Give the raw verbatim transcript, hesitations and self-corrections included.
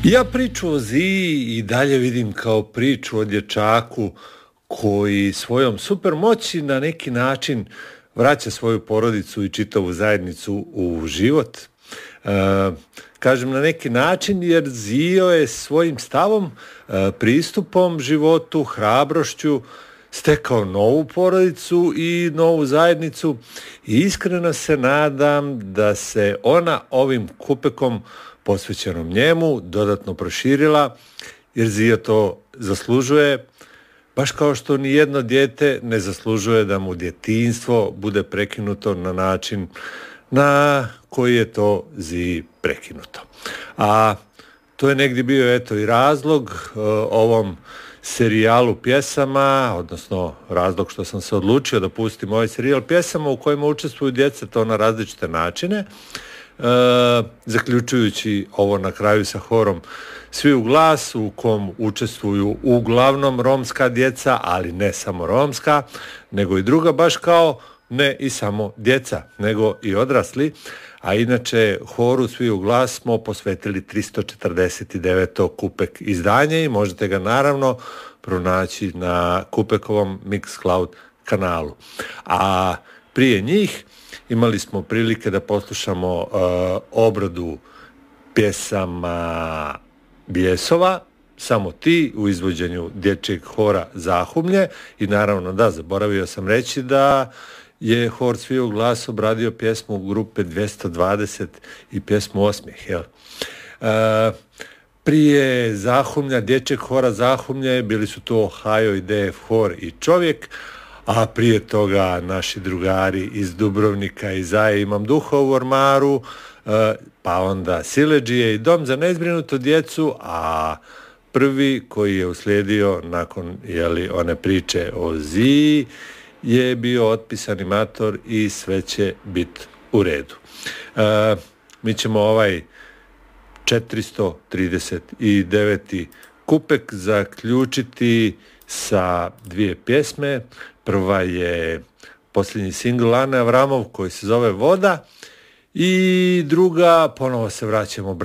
Ja priču o Ziji i dalje vidim kao priču o dječaku koji svojom supermoći na neki način vraća svoju porodicu i čitavu zajednicu u život. E, kažem na neki način jer Zio je svojim stavom, e, pristupom životu, hrabrošću stekao novu porodicu i novu zajednicu i iskreno se nadam da se ona ovim kupekom posvećenom njemu dodatno proširila, jer Zio to zaslužuje, baš kao što ni jedno dijete ne zaslužuje da mu djetinjstvo bude prekinuto na način na koji je to Ziji prekinuto. A to je negdje bio eto i razlog uh, ovom serijalu pjesama, odnosno razlog što sam se odlučio da pustim ovaj serijal pjesama u kojima učestvuju djeca to na različite načine. E, zaključujući ovo na kraju sa horom Svi u glas u kom učestvuju uglavnom romska djeca, ali ne samo romska, nego i druga, baš kao ne i samo djeca, nego i odrasli. A inače horu Svi u glas smo posvetili tristo četrdeset deveto Kupek izdanje i možete ga naravno pronaći na Kupekovom Mixcloud kanalu. A prije njih imali smo prilike da poslušamo uh, obradu pjesama Bijesova, Samo ti, u izvođenju dječjeg hora Zahumlje. I naravno da, zaboravio sam reći da je hor Svi u glas obradio pjesmu grupe dvjesto dvadeset i pjesmu Osmijeh. Jel? Uh, prije Zahumlja, dječjeg hora Zahumlje, bili su to Ohio i D F hor i Čovjek, a prije toga naši drugari iz Dubrovnika i Zaje Imam duha u ormaru, pa onda Siledžije i Dom za nezbrinutu djecu, a prvi koji je uslijedio nakon jeli, one priče o Ziji je bio Otpis animator i Sve će bit u redu. E, mi ćemo ovaj četiristo trideset deveti Kupek zaključiti sa dvije pjesme. Prva je posljednji singl Ane Avramov koji se zove Voda i druga, ponovo se vraćamo